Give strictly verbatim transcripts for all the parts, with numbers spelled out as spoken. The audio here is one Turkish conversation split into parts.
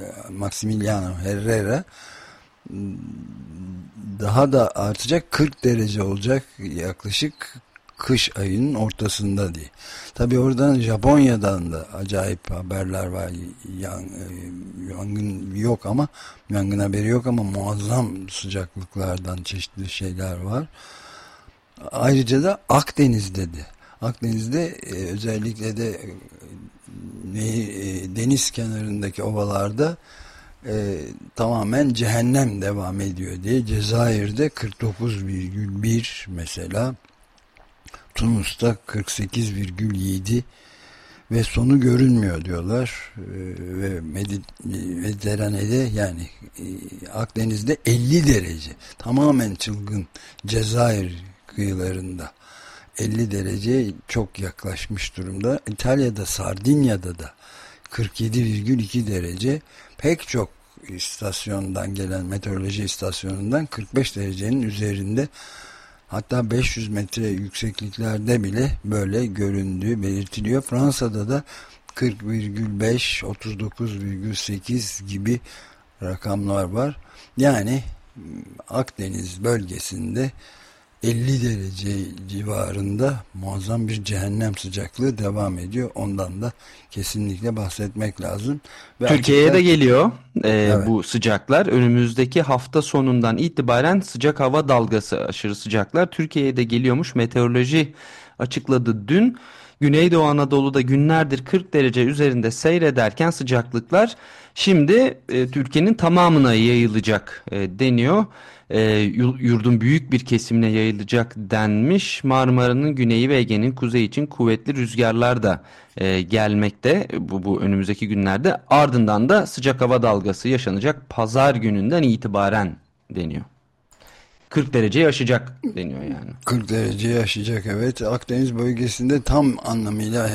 Maximiliano Herrera daha da artacak, kırk derece olacak yaklaşık kış ayının ortasında diye. Tabii oradan Japonya'dan da acayip haberler var. Yan, yangın yok ama yangın haberi yok ama muazzam sıcaklıklardan çeşitli şeyler var. Ayrıca da Akdeniz'de de Akdeniz'de e, özellikle de e, deniz kenarındaki ovalarda e, tamamen cehennem devam ediyor diye. Cezayir'de kırk dokuz virgül bir mesela, Tunus'ta kırk sekiz virgül yedi ve sonu görünmüyor diyorlar. E, ve Mediterrane'de yani e, Akdeniz'de elli derece, tamamen çılgın. Cezayir kıyılarında elli derece çok yaklaşmış durumda. İtalya'da, Sardinya'da da kırk yedi virgül iki derece. Pek çok istasyondan gelen, meteoroloji istasyonundan kırk beş derecenin üzerinde, hatta beş yüz metre yüksekliklerde bile böyle göründüğü belirtiliyor. Fransa'da da kırk virgül beş, otuz dokuz virgül sekiz gibi rakamlar var. Yani Akdeniz bölgesinde elli derece civarında muazzam bir cehennem sıcaklığı devam ediyor. Ondan da kesinlikle bahsetmek lazım. Ve Türkiye'ye açıkçası de geliyor e, evet. Bu sıcaklar. Önümüzdeki hafta sonundan itibaren sıcak hava dalgası, aşırı sıcaklar Türkiye'ye de geliyormuş. Meteoroloji açıkladı dün. Güneydoğu Anadolu'da günlerdir kırk derece üzerinde seyrederken sıcaklıklar şimdi e, Türkiye'nin tamamına yayılacak e, deniyor. E, yurdun büyük bir kesimine yayılacak denmiş. Marmara'nın güneyi ve Ege'nin kuzeyi için kuvvetli rüzgarlar da e, gelmekte bu, bu önümüzdeki günlerde. Ardından da sıcak hava dalgası yaşanacak pazar gününden itibaren deniyor. kırk dereceyi aşacak deniyor yani. kırk dereceyi aşacak, evet. Akdeniz bölgesinde tam anlamıyla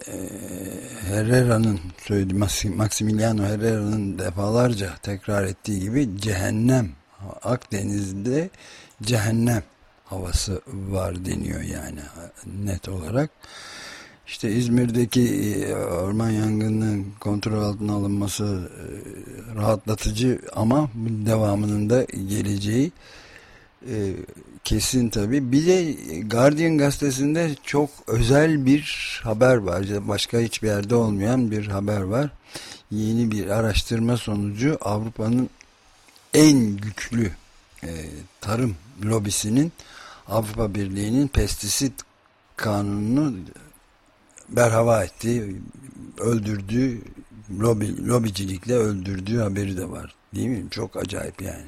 Herrera'nın söylediği, Maximiliano Herrera'nın defalarca tekrar ettiği gibi cehennem, Akdeniz'de cehennem havası var deniyor yani net olarak. İşte İzmir'deki orman yangınının kontrol altına alınması rahatlatıcı ama devamının da geleceği Ee, kesin tabii. Bir de Guardian gazetesinde çok özel bir haber var. Başka hiçbir yerde olmayan bir haber var. Yeni bir araştırma sonucu Avrupa'nın en güçlü e, tarım lobisinin, Avrupa Birliği'nin pestisit kanununu berhava ettiği, öldürdüğü, lobi, lobicilikle öldürdüğü haberi de var. Değil mi? Çok acayip yani.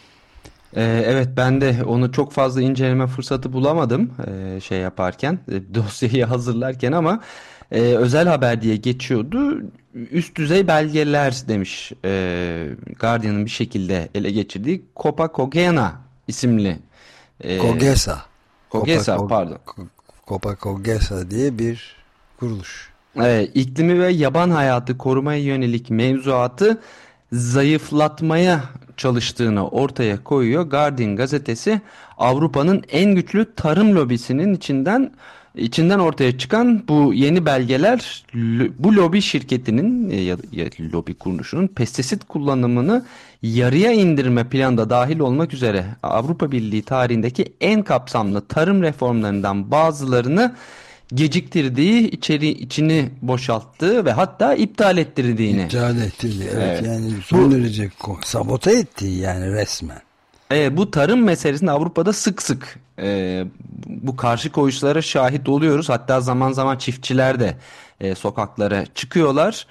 Evet, ben de onu çok fazla inceleme fırsatı bulamadım şey yaparken, dosyayı hazırlarken, ama özel haber diye geçiyordu. Üst düzey belgeler demiş Guardian'ın bir şekilde ele geçirdiği Copa-Cogeca isimli. Cogesa. Cogesa Copa, pardon. Copa-Cogeca diye bir kuruluş. Evet, iklimi ve yaban hayatı korumaya yönelik mevzuatı zayıflatmaya çalıştığını ortaya koyuyor. Guardian gazetesi Avrupa'nın en güçlü tarım lobisinin içinden içinden ortaya çıkan bu yeni belgeler, bu lobi şirketinin ya, ya lobi kuruluşunun pestisit kullanımını yarıya indirme planında dahil olmak üzere Avrupa Birliği tarihindeki en kapsamlı tarım reformlarından bazılarını geciktirdiği, içeri içini boşalttığı ve hatta iptal ettirdiğini. İptal ettirdiği, evet, evet. Yani son bu, derece sabote ettiği yani resmen. E, bu tarım meselesinde Avrupa'da sık sık e, bu karşı koyuşlara şahit oluyoruz. Hatta zaman zaman çiftçiler de e, sokaklara çıkıyorlar.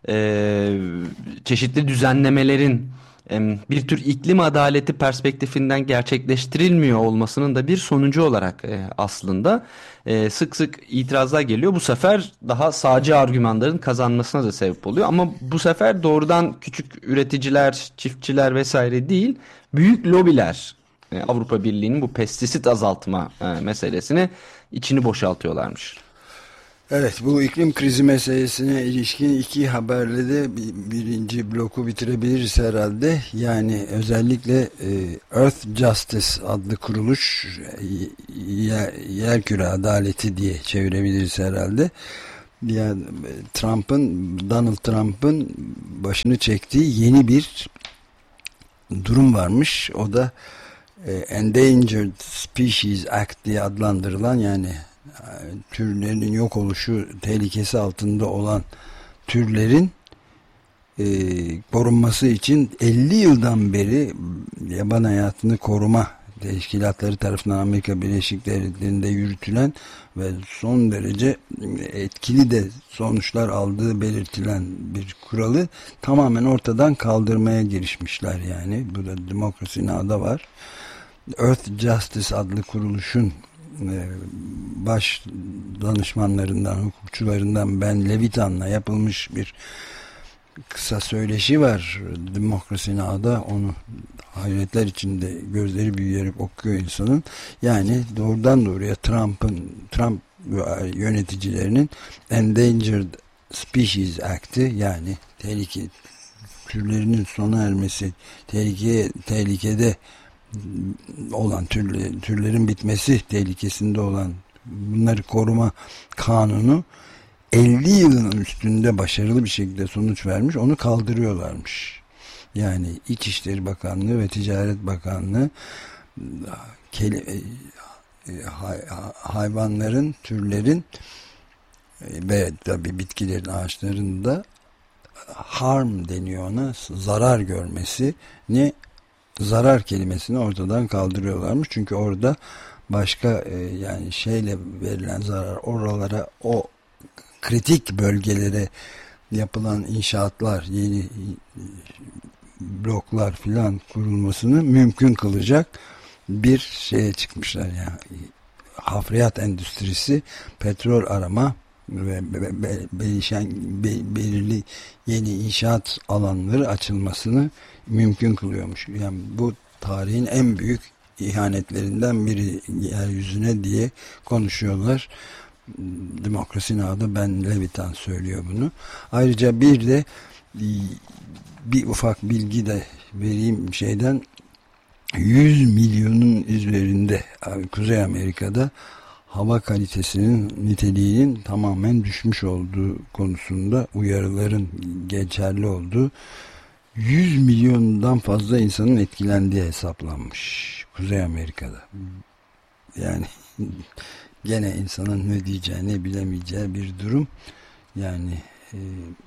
E, çeşitli düzenlemelerin e, bir tür iklim adaleti perspektifinden gerçekleştirilmiyor olmasının da bir sonucu olarak e, aslında e, sık sık itirazlar geliyor. Bu sefer daha sağcı argümanların kazanmasına da sebep oluyor. Ama bu sefer doğrudan küçük üreticiler, çiftçiler vesaire değil, büyük lobiler e, Avrupa Birliği'nin bu pestisit azaltma e, meselesini içini boşaltıyorlarmış. Evet, bu iklim krizi meselesine ilişkin iki haberle de birinci bloku bitirebiliriz herhalde. Yani özellikle e, Earth Justice adlı kuruluş, yer, yerküre adaleti diye çevirebiliriz herhalde. Yani Trump'ın, Donald Trump'ın başını çektiği yeni bir durum varmış. O da e, Endangered Species Act diye adlandırılan, yani e, türlerin yok oluşu tehlikesi altında olan türlerin e, korunması için elli yıldan beri yaban hayatını koruma teşkilatları tarafından Amerika Birleşik Devletleri'nde yürütülen ve son derece etkili de sonuçlar aldığı belirtilen bir kuralı tamamen ortadan kaldırmaya girişmişler yani. Burada Demokrasi Now'da var. Earth Justice adlı kuruluşun baş danışmanlarından, hukukçularından Ben Levitan'la yapılmış bir kısa söyleşi var Demokrasi Now'da. Onu hayretler içinde gözleri büyüyerek okuyor insanın. Yani doğrudan doğruya Trump'ın Trump yöneticilerinin Endangered Species Act'i, yani tehlike türlerinin sona ermesi, tehlikeye tehlikede olan türler, türlerin bitmesi tehlikesinde olan bunları koruma kanunu elli yılın üstünde başarılı bir şekilde sonuç vermiş, onu kaldırıyorlarmış. Yani İçişleri Bakanlığı ve Ticaret Bakanlığı hayvanların, türlerin ve tabii bitkilerin, ağaçların da harm deniyor ona, zarar görmesi, ne zarar kelimesini ortadan kaldırıyorlarmış. Çünkü orada başka yani şeyle verilen zarar, oralara, o kritik bölgelere yapılan inşaatlar, yeni bloklar filan kurulmasını mümkün kılacak bir şeye çıkmışlar yani. Hafriyat endüstrisi, petrol arama ve be, be, belişen, be, belirli yeni inşaat alanları açılmasını mümkün kılıyormuş. Yani bu tarihin en büyük ihanetlerinden biri yeryüzüne diye konuşuyorlar. Demokrasi Now'da Ben Levitan söylüyor bunu. Ayrıca bir de bir ufak bilgi de vereyim şeyden. yüz milyonun üzerinde Kuzey Amerika'da hava kalitesinin, niteliğinin tamamen düşmüş olduğu konusunda uyarıların geçerli olduğu, yüz milyondan fazla insanın etkilendiği hesaplanmış Kuzey Amerika'da. Yani gene insanın ne diyeceğini bilemeyeceği bir durum. Yani e,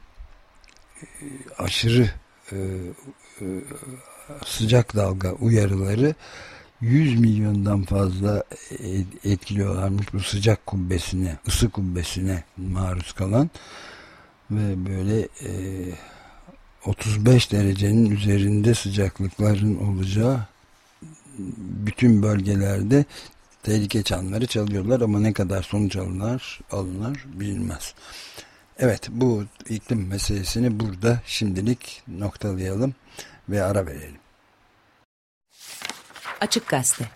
aşırı e, e, sıcak dalga uyarıları yüz milyondan fazla etkiliyorlarmış bu sıcak kubbesine, ısı kubbesine maruz kalan ve böyle e, otuz beş derecenin üzerinde sıcaklıkların olacağı bütün bölgelerde tehlike çanları çalıyorlar ama ne kadar sonuç alınır, alınır bilinmez. Evet, bu iklim meselesini burada şimdilik noktalayalım ve ara verelim. Açık Gazete.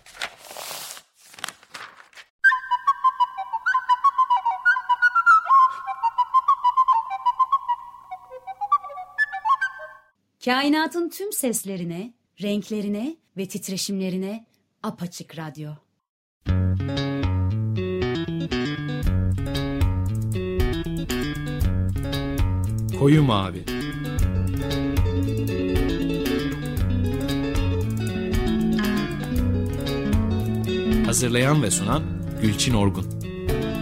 Kainatın tüm seslerine, renklerine ve titreşimlerine apaçık radyo. Koyu Mavi. Hazırlayan ve sunan Gülçin Orgun.